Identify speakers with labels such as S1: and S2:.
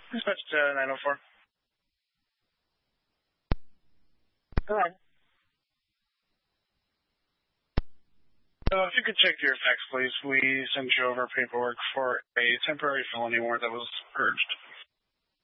S1: Dispatch 904.
S2: Go ahead.
S1: If you could check your fax, please. We sent you over paperwork for a temporary felony warrant that was purged.